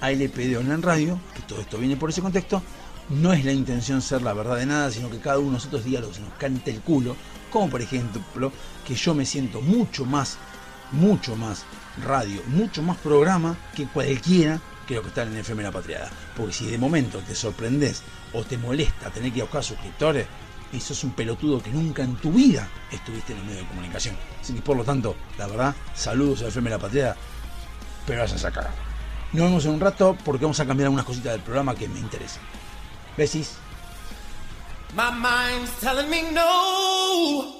ALPD Online Radio, que todo esto viene por ese contexto. No es la intención ser la verdad de nada, sino que cada uno de nosotros diga lo que se nos cante el culo. Como por ejemplo, que yo me siento mucho más radio, mucho más programa que cualquiera que lo que está en el FM La Patriada. Porque si de momento te sorprendés o te molesta tener que ir a buscar suscriptores, y sos un pelotudo que nunca en tu vida estuviste en el medio de comunicación. Así que por lo tanto, la verdad, saludos a FM La Patriada, pero vayan a cagar. Nos vemos en un rato porque vamos a cambiar algunas cositas del programa que me interesan. Besis. My mind's telling me no.